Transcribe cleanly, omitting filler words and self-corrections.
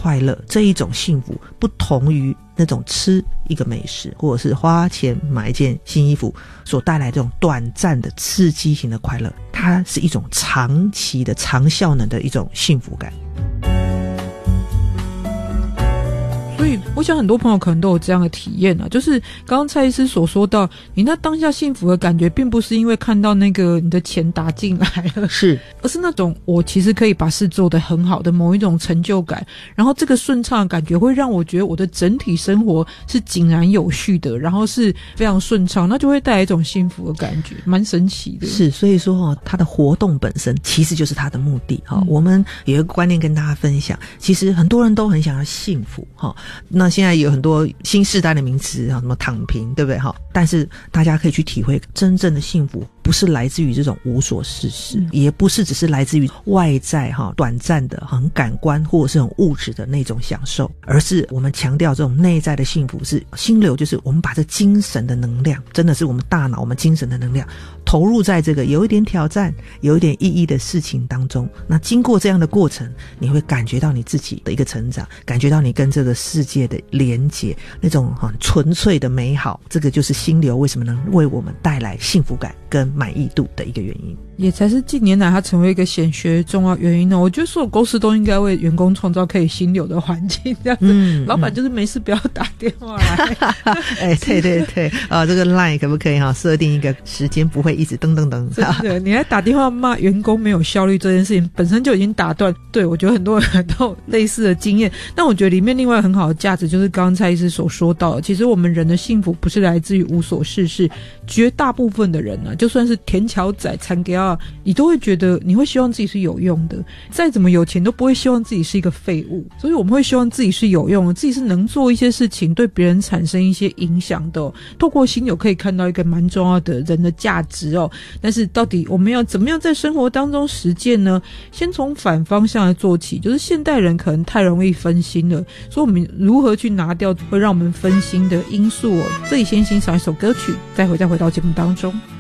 快乐，这一种幸福不同于那种吃一个美食或者是花钱买一件新衣服所带来这种短暂的刺激型的快乐，它是一种长期的长效能的一种幸福感。 所以我想很多朋友可能都有这样的体验啊，就是刚刚蔡医师所说到，你那当下幸福的感觉并不是因为看到那个你的钱打进来了， 是， 而是那种我其实可以把事做得很好的某一种成就感，然后这个顺畅的感觉会让我觉得我的整体生活是井然有序的，然后是非常顺畅，那就会带来一种幸福的感觉，蛮神奇的。 是，所以说它的活动本身其实就是它的目的。我们有一个观念跟大家分享，其实很多人都很想要幸福。那现在有很多新世代的名词，什么躺平，对不对？但是大家可以去体会，真正的幸福不是来自于这种无所事事，也不是只是来自于外在短暂的很感官或者是很物质的那种享受，而是我们强调这种内在的幸福是心流，就是我们把这精神的能量，真的是我们大脑我们精神的能量投入在这个有一点挑战有一点意义的事情当中，那经过这样的过程，你会感觉到你自己的一个成长，感觉到你跟这个世界的连结，那种很纯粹的美好，这个就是心流为什么能为我们带来幸福感跟满意度的一个原因， 也才是近年来它成为一个显学重要原因呢。我觉得所有公司都应该为员工创造可以心流的环境，这样子，老板就是没事不要打电话来。 对对对，这个 LINE 可不可以设定一个时间不会一直噔噔噔？ 真的，你还打电话骂员工没有效率这件事情本身就已经打断。对，我觉得很多人都有类似的经验，但我觉得里面另外很好的价值就是刚刚蔡医师所说到的，其实我们人的幸福不是来自于无所事事，绝大部分的人就算是田桥仔残给啊，你都会觉得你会希望自己是有用的，再怎么有钱都不会希望自己是一个废物，所以我们会希望自己是有用的，自己是能做一些事情对别人产生一些影响的透过心流可以看到一个蛮重要的人的价值但是到底我们要怎么样在生活当中实践呢？先从反方向来做起，就是现代人可能太容易分心了，所以我们如何去拿掉会让我们分心的因素这里先欣赏一首歌曲，再回到节目当中。